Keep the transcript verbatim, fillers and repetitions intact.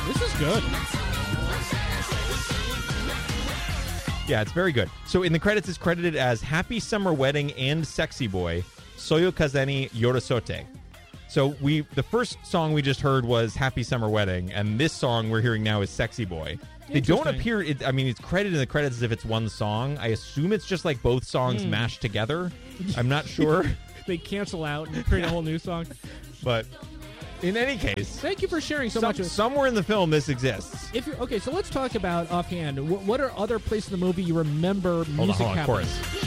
This is good. Yeah, it's very good. So in the credits, it's credited as Happy Summer Wedding and Sexy Boy, Soyo Kazeni Yorosote. So we the first song we just heard was Happy Summer Wedding, and this song we're hearing now is Sexy Boy. They don't appear, it, I mean, it's credited in the credits as if it's one song. I assume it's just like both songs Mm. mashed together. I'm not sure. They cancel out and create a whole new song. But in any case, thank you for sharing so some, much. Of somewhere in the film this exists. If you're okay, so let's talk about offhand. What, what are other places in the movie you remember Hold on, music hold on, happening? chorus.